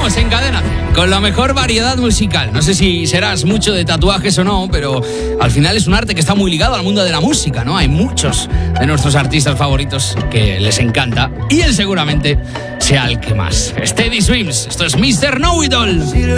Seguimos en Cadena con la mejor variedad musical. No sé si serás mucho de tatuajes o no, pero al final es un arte que está muy ligado al mundo de la música, ¿no? Hay muchos de nuestros artistas favoritos que les encanta y él seguramente sea el que más. Steady Swims, esto es Mr. Know It All.